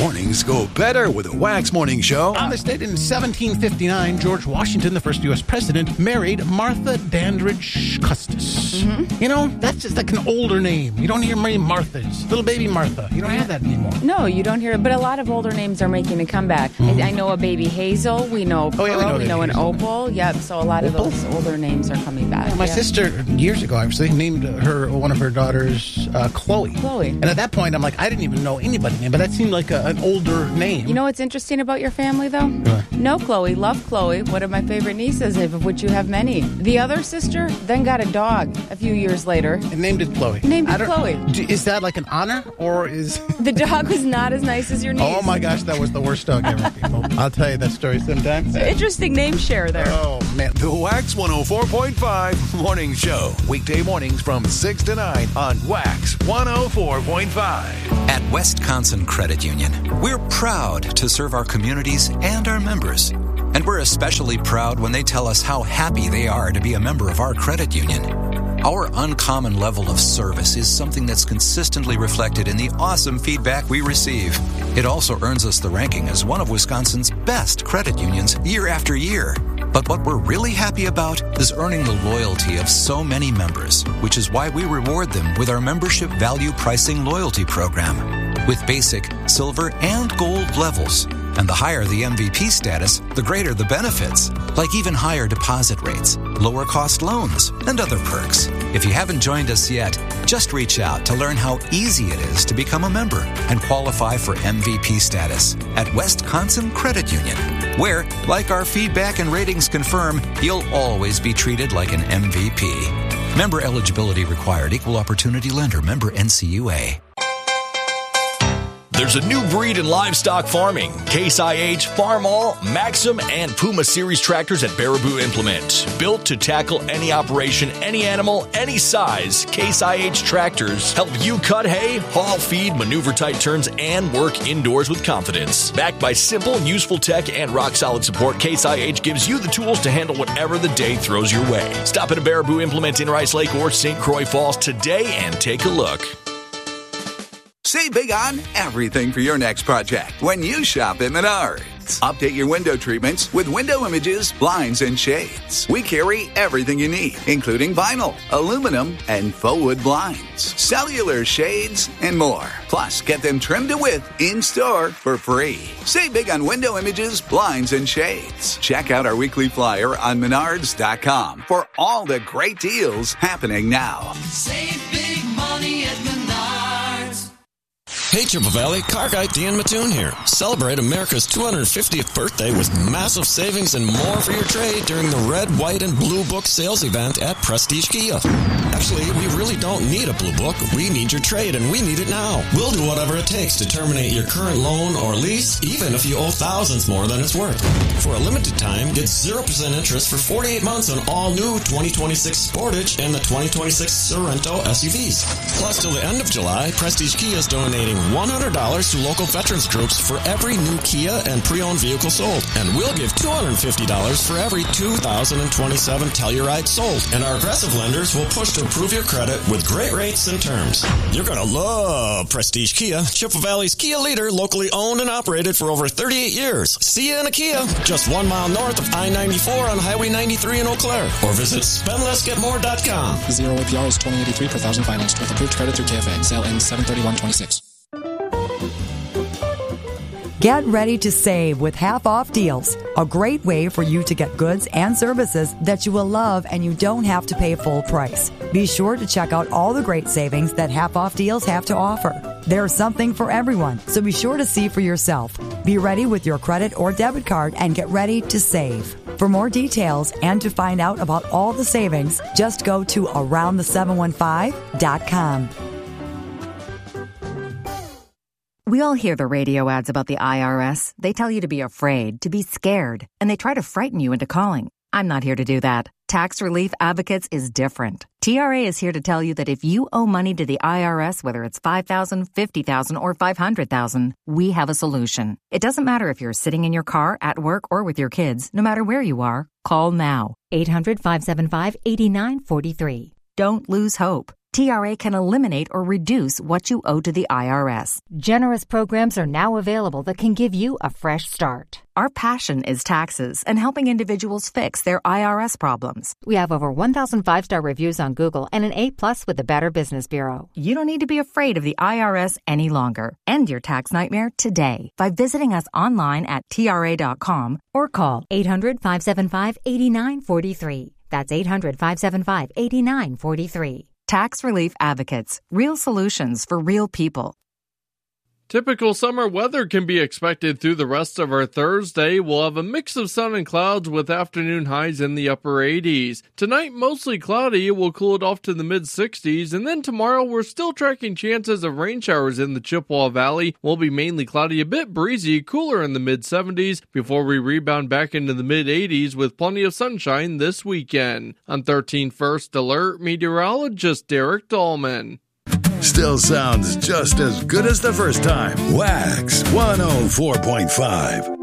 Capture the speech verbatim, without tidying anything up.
Mornings go better with a Wax Morning Show. On this date in seventeen fifty-nine, George Washington, the first U S president, married Martha Dandridge Custis. Mm-hmm. You know, that's just like an older name. You don't hear many Marthas. Little baby Martha. You don't hear that anymore. No, you don't hear it. But a lot of older names are making a comeback. Mm-hmm. I, I know a baby Hazel. We know Pearl. Oh, yeah, we know, we know an Hazel. Opal. Yep. So a lot Opal? of those older names are coming back. Yeah, my yeah. sister, years ago, actually, named her one of her daughters uh, Chloe. Chloe. And at that point, I'm like, I didn't even know anybody's name, but that seemed like a, an older name. You know what's interesting about your family, though? What? No, Chloe. Love Chloe. One of my favorite nieces, of which you have many. The other sister then got a dog a few years later. And named it Chloe. Named I it don't- Chloe. D- Is that like an honor, or is... The dog was not as nice as your niece. Oh, my gosh, that was the worst dog ever, people. I'll tell you that story sometime. Interesting name share there. Oh, man. The Wax one oh four point five Morning Show. Weekday mornings from six to nine on Wax one oh four point five. At Wisconsin Credit Union, we're proud to serve our communities and our members. And we're especially proud when they tell us how happy they are to be a member of our credit union. Our uncommon level of service is something that's consistently reflected in the awesome feedback we receive. It also earns us the ranking as one of Wisconsin's best credit unions year after year. But what we're really happy about is earning the loyalty of so many members, which is why we reward them with our membership value pricing loyalty program. With basic, silver, and gold levels. And the higher the M V P status, the greater the benefits, like even higher deposit rates, lower cost loans, and other perks. If you haven't joined us yet, just reach out to learn how easy it is to become a member and qualify for M V P status at Wisconsin Credit Union, where, like our feedback and ratings confirm, you'll always be treated like an M V P. Member eligibility required. Equal opportunity lender. Member N C U A. There's a new breed in livestock farming. Case I H, Farmall, Maxim, and Puma Series tractors at Baraboo Implement. Built to tackle any operation, any animal, any size, Case I H tractors help you cut hay, haul feed, maneuver tight turns, and work indoors with confidence. Backed by simple, useful tech and rock-solid support, Case I H gives you the tools to handle whatever the day throws your way. Stop at a Baraboo Implement in Rice Lake or Saint Croix Falls today and take a look. Save big on everything for your next project when you shop at Menards. Update your window treatments with window images, blinds, and shades. We carry everything you need, including vinyl, aluminum, and faux wood blinds, cellular shades, and more. Plus, get them trimmed to width in-store for free. Save big on window images, blinds, and shades. Check out our weekly flyer on menards dot com for all the great deals happening now. Save big money at Menards. Hey, Triple Valley, car guy Dan Mattoon here. Celebrate America's two hundred fiftieth birthday with massive savings and more for your trade during the Red, White, and Blue Book sales event at Prestige Kia. Actually, we really don't need a Blue Book. We need your trade, and we need it now. We'll do whatever it takes to terminate your current loan or lease, even if you owe thousands more than it's worth. For a limited time, get zero percent interest for forty-eight months on all new twenty twenty-six Sportage and the twenty twenty-six Sorento S U Vs. Plus, till the end of July, Prestige Kia is donating one hundred dollars to local veterans groups for every new Kia and pre-owned vehicle sold. And we'll give two hundred fifty dollars for every two thousand twenty-seven Telluride sold. And our aggressive lenders will push to improve your credit with great rates and terms. You're going to love Prestige Kia, Chippewa Valley's Kia leader, locally owned and operated for over thirty-eight years. See you in a Kia, just one mile north of I ninety-four on Highway ninety-three in Eau Claire. Or visit spend less get more dot com. Zero A P R is twenty eighty-three per thousand financed with approved credit through K F A. Sale ends seven thirty-one twenty-six. Get ready to save with half-off deals. A great way for you to get goods and services that you will love and you don't have to pay full price. Be sure to check out all the great savings that half-off deals have to offer. There's something for everyone, so be sure to see for yourself. Be ready with your credit or debit card and get ready to save. For more details and to find out about all the savings, just go to around the seven one five dot com. We all hear the radio ads about the I R S. They tell you to be afraid, to be scared, and they try to frighten you into calling. I'm not here to do that. Tax Relief Advocates is different. T R A is here to tell you that if you owe money to the I R S, whether it's five thousand dollars, fifty thousand dollars, or five hundred thousand dollars, we have a solution. It doesn't matter if you're sitting in your car, at work, or with your kids. No matter where you are, call now. eight hundred, five seven five, eight nine four three. Don't lose hope. T R A can eliminate or reduce what you owe to the I R S. Generous programs are now available that can give you a fresh start. Our passion is taxes and helping individuals fix their I R S problems. We have over one thousand five-star reviews on Google and an A plus with the Better Business Bureau. You don't need to be afraid of the I R S any longer. End your tax nightmare today by visiting us online at T R A dot com or call eight hundred, five seven five, eight nine four three. That's eight hundred, five seven five, eight nine four three. Tax Relief Advocates. Real solutions for real people. Typical summer weather can be expected through the rest of our Thursday. We'll have a mix of sun and clouds with afternoon highs in the upper eighties. Tonight, mostly cloudy. It will cool it off to the mid sixties. And then tomorrow, we're still tracking chances of rain showers in the Chippewa Valley. We'll be mainly cloudy, a bit breezy, cooler in the mid seventies before we rebound back into the mid eighties with plenty of sunshine this weekend. On thirteen First Alert, meteorologist Derek Dahlman. Still sounds just as good as the first time. Wax one oh four point five.